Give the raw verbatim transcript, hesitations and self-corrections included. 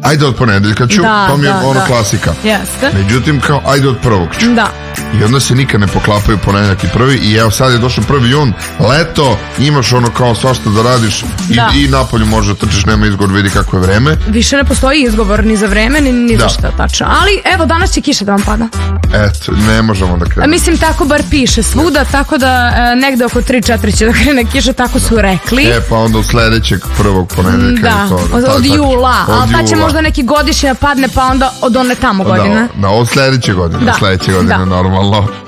ajde od ponedeljka ću, da, to mi je da, ono da. klasika. Jeste. Međutim, kao, ajde od prvog ću. Da. I onda se nikad ne poklapaju ponedeljak i prvi i evo sad je došao prvi jun, leto, imaš ono kao svašta da radiš i, da. i napolju možda trčiš, nema izgovor, vidi kako je vreme. Više ne postoji izgovor ni za vreme, ni, ni za šta tačno. Ali evo, danas će kiša da vam pada. Eto, ne možemo da krenemo. Mislim, tako bar piše svuda, tako da e, negde oko tri četiri će da krene kiša, tako su rekli. E, pa onda od sledećeg prvog ponedeljka. Da, to, od, ta, od tak, jula, od ali pa će jula. možda neki godišnja padne, pa onda od one tamo godine. Da, da, od sledeće godine, Da. sledeće godine Da. normalno.